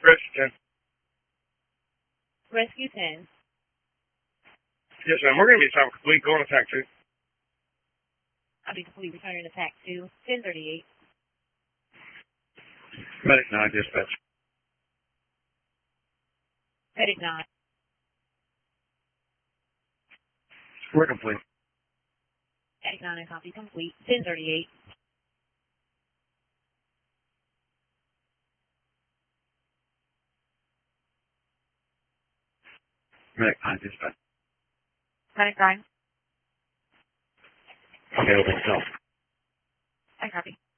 Rescue 10. Rescue 10. Yes, ma'am. We're going to be assignment complete. Go on attack 2. I'll be complete. Returning attack 2. 1038. Medic 9, dispatch. Medic 9. We're complete. Medic 9 and copy complete. 1038. Medic 9, dispatch. Medic 9. Okay, open cell. I copy.